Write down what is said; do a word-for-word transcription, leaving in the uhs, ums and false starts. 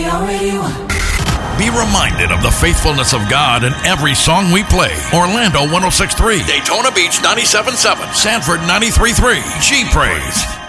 already won. Be reminded of the faithfulness of God in every song we play. Orlando one oh six point three, Daytona Beach ninety-seven point seven, Sanford ninety-three point three, G Praise.